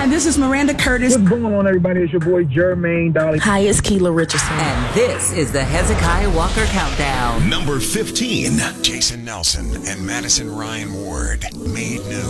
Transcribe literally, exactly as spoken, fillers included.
Hi, this is Miranda Curtis. What's going on, everybody? It's your boy Jermaine Dolly. Hi, it's Keela Richardson. And this is the Hezekiah Walker Countdown. Number fifteen. Jason Nelson and Madison Ryan Ward. Made New.